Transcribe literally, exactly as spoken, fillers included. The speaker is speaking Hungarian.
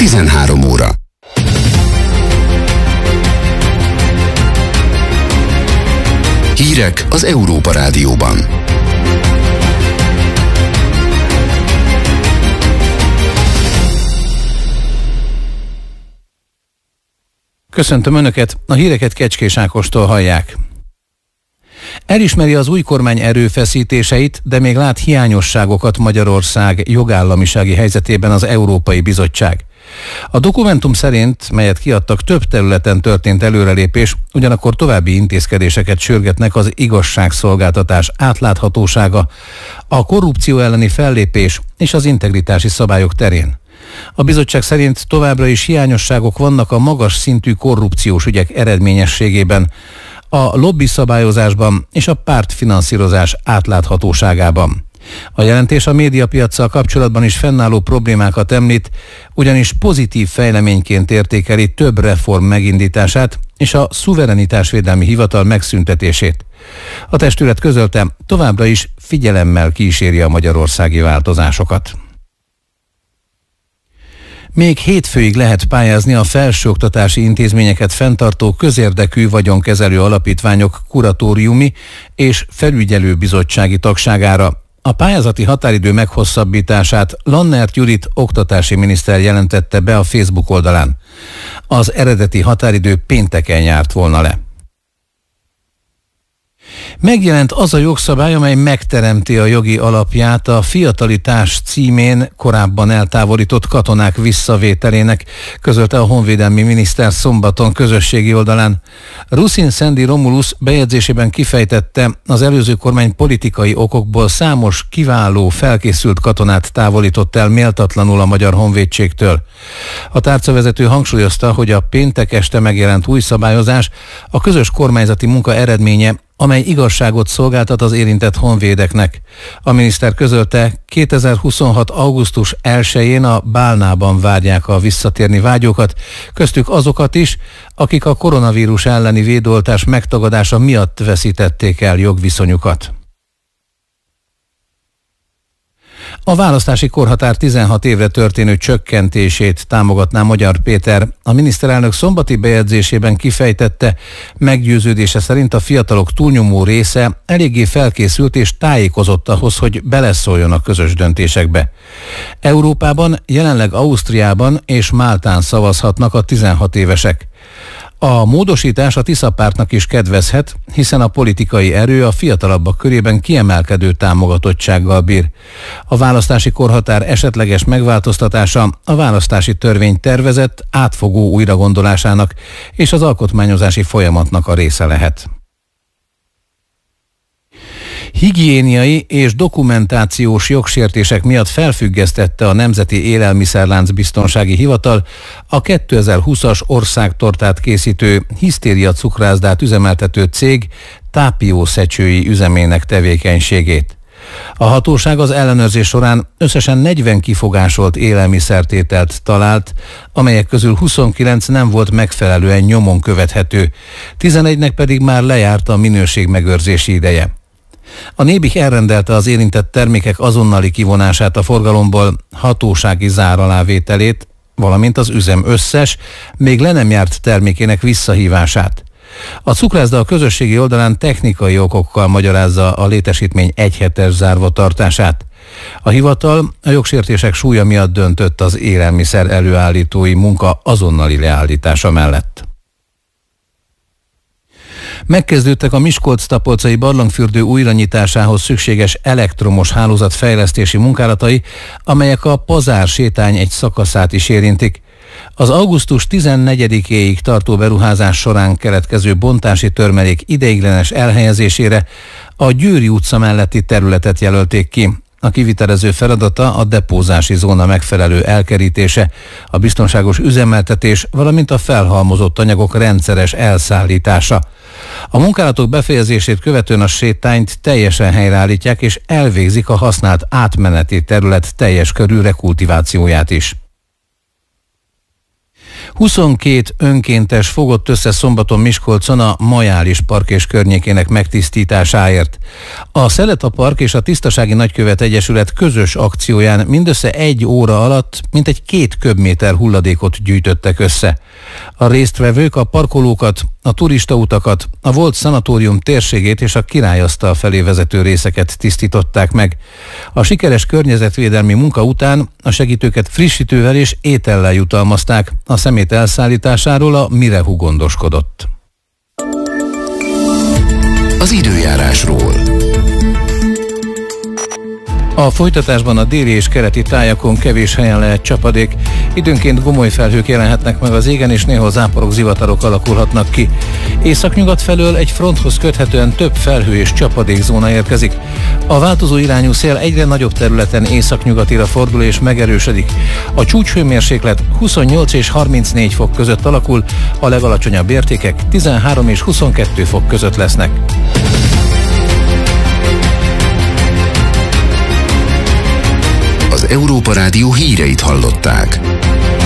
tizenhárom óra. Hírek az Európa Rádióban. Köszöntöm Önöket, a híreket Kecskés Ákostól hallják. Elismeri az új kormány erőfeszítéseit, de még lát hiányosságokat Magyarország jogállamisági helyzetében az Európai Bizottság. A dokumentum szerint, melyet kiadtak, több területen történt előrelépés, ugyanakkor további intézkedéseket sürgetnek az igazságszolgáltatás átláthatósága, a korrupció elleni fellépés és az integritási szabályok terén. A bizottság szerint továbbra is hiányosságok vannak a magas szintű korrupciós ügyek eredményességében, a lobby szabályozásban és a pártfinanszírozás átláthatóságában. A jelentés a médiapiaccal kapcsolatban is fennálló problémákat említ, ugyanis pozitív fejleményként értékeli több reform megindítását és a szuverenitásvédelmi hivatal megszüntetését. A testület közölte, továbbra is figyelemmel kíséri a magyarországi változásokat. Még hétfőig lehet pályázni a felsőoktatási intézményeket fenntartó közérdekű vagyonkezelő alapítványok kuratóriumi és felügyelőbizottsági tagságára. A pályázati határidő meghosszabbítását Lannert Judit oktatási miniszter jelentette be a Facebook oldalán. Az eredeti határidő pénteken járt volna le. Megjelent az a jogszabály, amely megteremti a jogi alapját a fiatalitás címén korábban eltávolított katonák visszavételének, közölte a honvédelmi miniszter szombaton közösségi oldalán. Rusin Szendi Romulus bejegyzésében kifejtette, az előző kormány politikai okokból számos kiváló, felkészült katonát távolított el méltatlanul a magyar honvédségtől. A tárcavezető hangsúlyozta, hogy a péntek este megjelent új szabályozás a közös kormányzati munka eredménye, amely igazságot szolgáltat az érintett honvédeknek. A miniszter közölte, kétezer-huszonhat. augusztus elsején a Bálnában várják a visszatérni vágyókat, köztük azokat is, akik a koronavírus elleni védőoltás megtagadása miatt veszítették el jogviszonyukat. A választási korhatár tizenhat évre történő csökkentését támogatná Magyar Péter. A miniszterelnök szombati bejegyzésében kifejtette, meggyőződése szerint a fiatalok túlnyomó része eléggé felkészült és tájékozott ahhoz, hogy beleszóljon a közös döntésekbe. Európában, jelenleg Ausztriában és Máltán szavazhatnak a tizenhat évesek. A módosítás a Tisza pártnak is kedvezhet, hiszen a politikai erő a fiatalabbak körében kiemelkedő támogatottsággal bír. A választási korhatár esetleges megváltoztatása a választási törvény tervezett átfogó újragondolásának és az alkotmányozási folyamatnak a része lehet. Higiéniai és dokumentációs jogsértések miatt felfüggesztette a Nemzeti Élelmiszerlánc Biztonsági Hivatal a kétezer-húszas országtortát készítő Hisztéria cukrászdát üzemeltető cég Tápiószecsői üzemének tevékenységét. A hatóság az ellenőrzés során összesen negyven kifogásolt élelmiszertételt talált, amelyek közül huszonkilenc nem volt megfelelően nyomon követhető, tizenegynek pedig már lejárt a minőségmegőrzési ideje. A Nébih elrendelte az érintett termékek azonnali kivonását a forgalomból, hatósági záralávételét, valamint az üzem összes, még le nem járt termékének visszahívását. A cukrászda a közösségi oldalán technikai okokkal magyarázza a létesítmény egyhetes zárva tartását. A hivatal a jogsértések súlya miatt döntött az élelmiszer előállítói munka azonnali leállítása mellett. Megkezdődtek a Miskolc-Tapolcai barlangfürdő újranyitásához szükséges elektromos hálózat fejlesztési munkálatai, amelyek a Pazár sétány egy szakaszát is érintik. Az augusztus tizennegyedikéig tartó beruházás során keletkező bontási törmelék ideiglenes elhelyezésére a Győri utca melletti területet jelölték ki. A kivitelező feladata a depózási zóna megfelelő elkerítése, a biztonságos üzemeltetés, valamint a felhalmozott anyagok rendszeres elszállítása. A munkálatok befejezését követően a sétányt teljesen helyreállítják és elvégzik a használt átmeneti terület teljes körű rekultivációját is. huszonkét önkéntes fogott össze szombaton Miskolcon a Majális park és környékének megtisztításáért. A Szeleta Park és a Tisztasági Nagykövet Egyesület közös akcióján mindössze egy óra alatt mintegy két köbméter hulladékot gyűjtöttek össze. A résztvevők a parkolókat, a turistautakat, a volt szanatórium térségét és a Királyasztal felé vezető részeket tisztították meg. A sikeres környezetvédelmi munka után a segítőket frissítővel és étellel jutalmazták. A szemét elszállításáról a Mirehu gondoskodott. Az időjárásról. A folytatásban a déli és keleti tájakon kevés helyen lehet csapadék, időnként gomoly felhők jelenhetnek meg az égen, és néhol záporok, zivatarok alakulhatnak ki. Északnyugat felől egy fronthoz köthetően több felhő és csapadékzóna érkezik. A változó irányú szél egyre nagyobb területen északnyugatira fordul és megerősödik. A csúcshőmérséklet huszonnyolc és harmincnégy fok között alakul, a legalacsonyabb értékek tizenhárom és huszonkettő fok között lesznek. Az Európa Rádió híreit hallották.